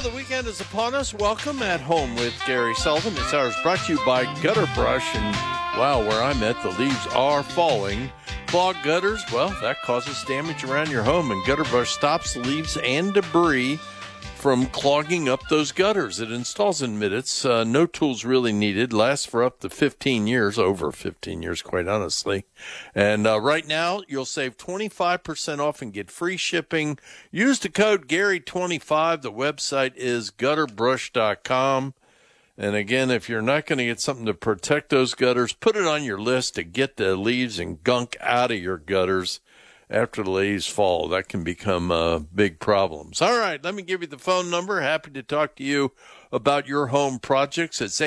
the weekend is upon us. Welcome at Home with Gary Sullivan. This hour is brought to you by Gutter Brush. And wow, where I'm at, the leaves are falling. Clogged gutters, well, that causes damage around your home. And Gutter Brush stops leaves and debris from clogging up those gutters. It installs in minutes. No tools really needed. Lasts for up to 15 years, over 15 years, quite honestly. And right now, you'll save 25% off and get free shipping. Use the code Gary25. The website is gutterbrush.com. And again, if you're not going to get something to protect those gutters, put it on your list to get the leaves and gunk out of your gutters. After the leaves fall, that can become big problems. All right, let me give you the phone number. Happy to talk to you about your home projects. It's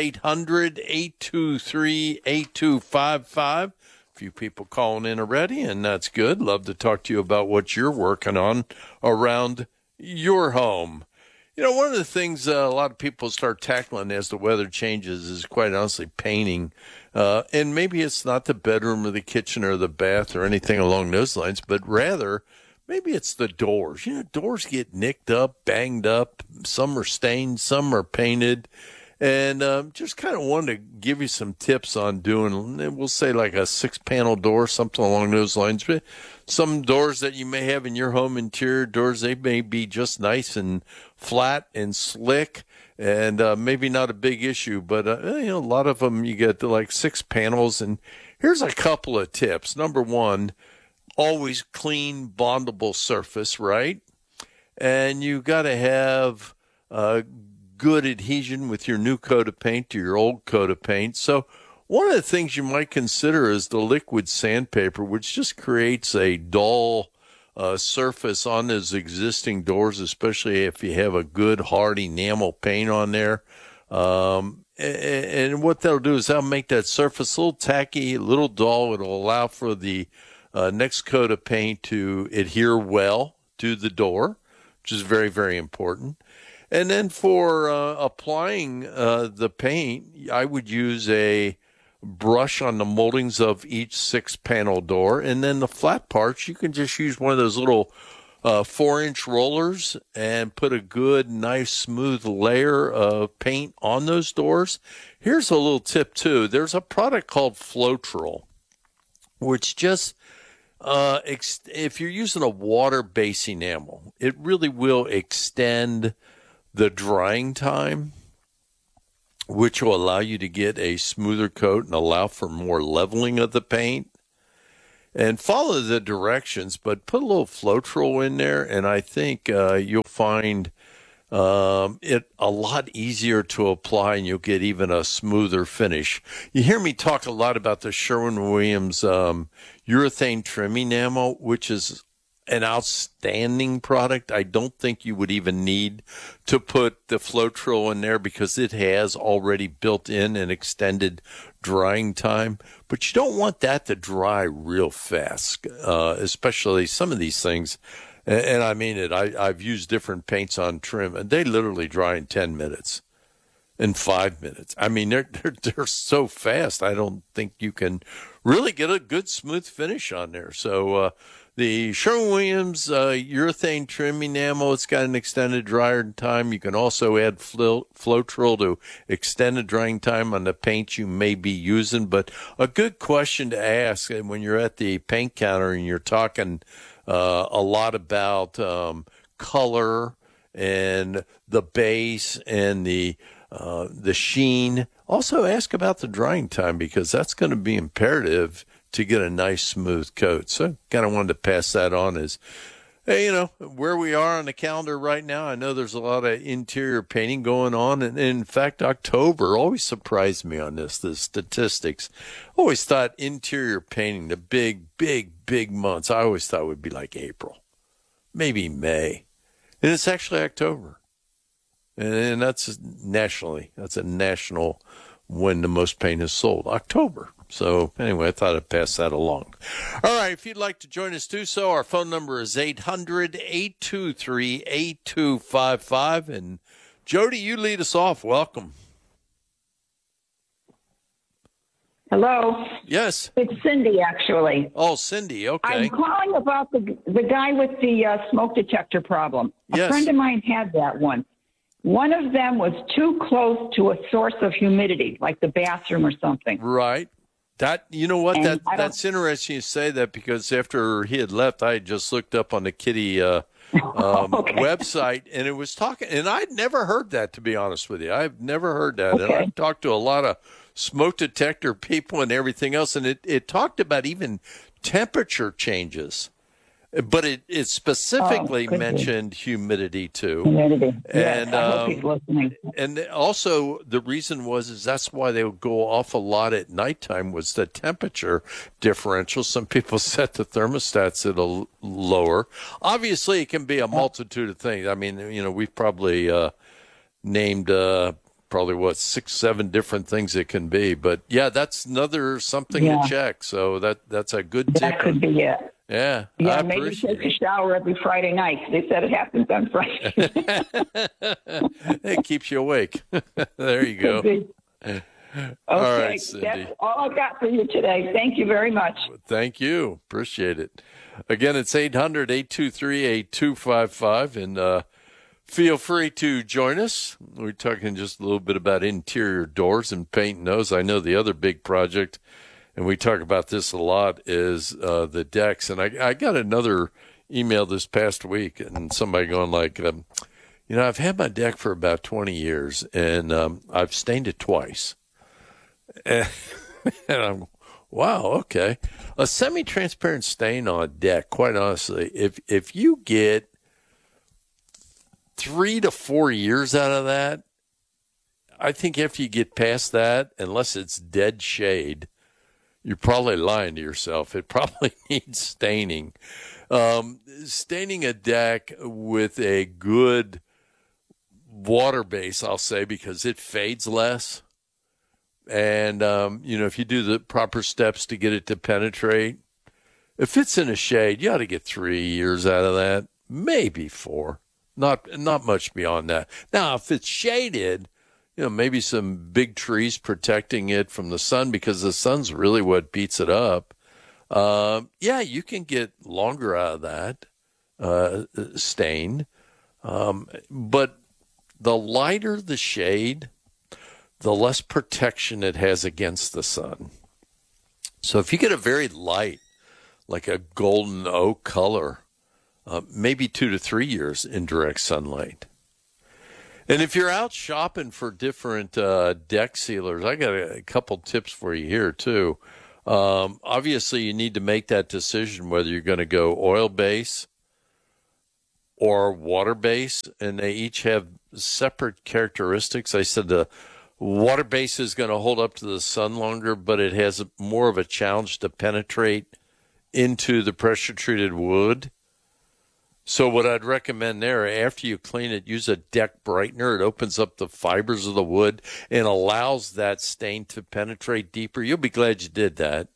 800-823-8255. A few people calling in already, and that's good. Love to talk to you about what you're working on around your home. You know, one of the things a lot of people start tackling as the weather changes is, quite honestly, painting. And maybe it's not the bedroom or the kitchen or the bath or anything along those lines, but rather maybe it's the doors. You know, doors get nicked up, banged up. Some are stained, some are painted. And just kind of wanted to give you some tips on doing, we'll say like a 6-panel door, something along those lines. But some doors that you may have in your home interior doors, they may be just nice and flat and slick and maybe not a big issue. But, you know, a lot of them you get like 6 panels. And here's a couple of tips. Number one, always clean, bondable surface, right? And you got to have good adhesion with your new coat of paint to your old coat of paint. So one of the things you might consider is the liquid sandpaper, which just creates a dull surface on those existing doors, especially if you have a good hard enamel paint on there. And what that'll do is that'll make that surface a little tacky, a little dull. It'll allow for the next coat of paint to adhere well to the door, which is very, very important. And then for applying the paint, I would use a brush on the moldings of each 6-panel door. And then the flat parts, you can just use one of those little 4-inch rollers and put a good, nice, smooth layer of paint on those doors. Here's a little tip, too. There's a product called Floetrol, which just if you're using a water-based enamel, it really will extend the drying time, which will allow you to get a smoother coat and allow for more leveling of the paint. And follow the directions, but put a little Floetrol in there, and I think you'll find it a lot easier to apply, and you'll get even a smoother finish. You hear me talk a lot about the Sherwin-Williams urethane trim enamel, which is an outstanding product. I don't think you would even need to put the Floetrol in there because it has already built in an extended drying time. But you don't want that to dry real fast, especially some of these things. And I mean it. I've used different paints on trim, and they literally dry in 10 minutes, in 5 minutes. I mean, they're so fast. I don't think you can really get a good smooth finish on there. So, the Sherwin-Williams urethane trim enamel, it's got an extended drying time. You can also add Floetrol to extend the drying time on the paint you may be using. But a good question to ask when you're at the paint counter and you're talking a lot about color and the base and the sheen. Also ask about the drying time because that's going to be imperative to get a nice smooth coat. So kind of wanted to pass that on as, hey, you know, where we are on the calendar right now. I know there's a lot of interior painting going on. And in fact, October always surprised me on this, the statistics. Always thought interior painting, the big months, I always thought would be like April, maybe May. And it's actually October. And that's nationally, that's a national when the most paint is sold, October. So anyway, I thought I'd pass that along. All right, if you'd like to join us, do so. Our phone number is 800-823-8255. And Jody, you lead us off. Welcome. Hello. Yes. It's Cindy, actually. Oh, Cindy. Okay. I'm calling about the guy with the smoke detector problem. A friend of mine had that one. One of them was too close to a source of humidity, like the bathroom or something. Right. That, you know what, And that's interesting you say that, because after he had left, I had just looked up on the Kitty website, and it was talking, and I'd never heard that, to be honest with you. I've never heard that. And I've talked to a lot of smoke detector people and everything else, and it talked about even temperature changes. But it specifically mentioned humidity too. Humidity. And yes, I hope he's listening. And also the reason is that's why they would go off a lot at nighttime, was the temperature differential. Some people set the thermostats at a lower. Obviously, it can be a multitude of things. I mean, you know, we've probably named probably 6, 7 different things it can be. But yeah, that's another something to check. So that's a good tip. That could be it. Yeah, yeah. Maybe take a shower every Friday night. They said it happens on Friday. It keeps you awake. There you go. Okay, all right, Cindy. That's all I've got for you today. Thank you very much. Thank you. Appreciate it. Again, it's 800-823-8255, and feel free to join us. We're talking just a little bit about interior doors and painting those. I know the other big project, and we talk about this a lot, is the decks. And I got another email this past week, and somebody going like, you know, I've had my deck for about 20 years, and I've stained it twice. And I'm, wow, okay. A semi-transparent stain on a deck, quite honestly, if you get 3 to 4 years out of that, I think after you get past that, unless it's dead shade, you're probably lying to yourself. It probably needs staining. Staining a deck with a good water base, I'll say, because it fades less. And, you know, if you do the proper steps to get it to penetrate, if it's in a shade, you ought to get 3 years out of that, maybe 4. Not much beyond that. Now, if it's shaded, you know, maybe some big trees protecting it from the sun, because the sun's really what beats it up. Yeah, you can get longer out of that stain. But the lighter the shade, the less protection it has against the sun. So if you get a very light, like a golden oak color, maybe 2 to 3 years in direct sunlight. And if you're out shopping for different deck sealers, I got a couple tips for you here too. Obviously, you need to make that decision whether you're going to go oil base or water base, and they each have separate characteristics. I said the water base is going to hold up to the sun longer, but it has more of a challenge to penetrate into the pressure-treated wood. So what I'd recommend there, after you clean it, use a deck brightener. It opens up the fibers of the wood and allows that stain to penetrate deeper. You'll be glad you did that.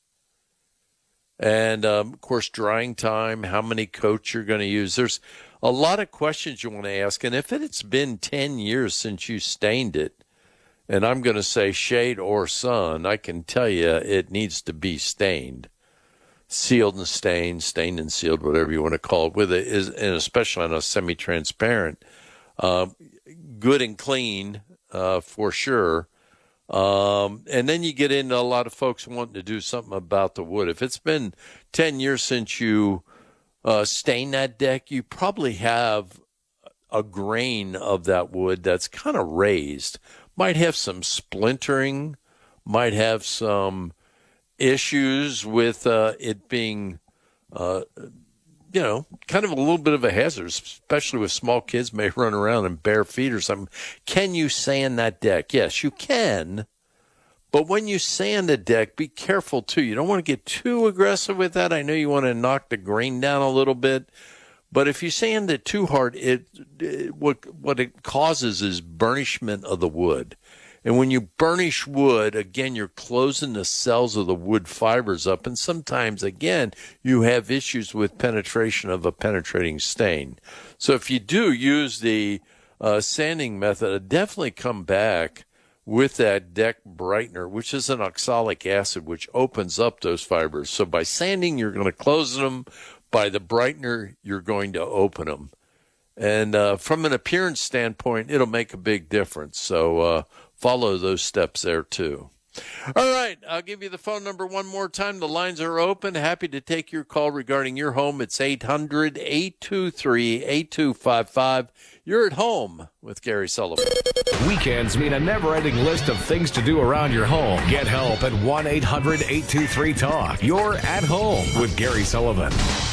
And, of course, drying time, how many coats you're going to use. There's a lot of questions you want to ask. And if it's been 10 years since you stained it, and I'm going to say shade or sun, I can tell you it needs to be stained. Sealed and stained, stained and sealed, whatever you want to call it, with it is, and especially on a semi-transparent, good and clean for sure. And then you get into a lot of folks wanting to do something about the wood. If it's been 10 years since you stained that deck, you probably have a grain of that wood that's kind of raised. Might have some splintering, might have some issues with it being, kind of a little bit of a hazard, especially with small kids may run around in bare feet or something. Can you sand that deck? Yes, you can. But when you sand a deck, be careful, too. You don't want to get too aggressive with that. I know you want to knock the grain down a little bit. But if you sand it too hard, what it causes is burnishment of the wood. And when you burnish wood, again, you're closing the cells of the wood fibers up. And sometimes, again, you have issues with penetration of a penetrating stain. So if you do use the sanding method, definitely come back with that deck brightener, which is an oxalic acid, which opens up those fibers. So by sanding, you're going to close them. By the brightener, you're going to open them. And from an appearance standpoint, it'll make a big difference. So follow those steps there, too. All right, I'll give you the phone number one more time. The lines are open. Happy to take your call regarding your home. It's 800-823-8255. You're at home with Gary Sullivan. Weekends mean a never-ending list of things to do around your home. Get help at 1-800-823-TALK. You're at home with Gary Sullivan.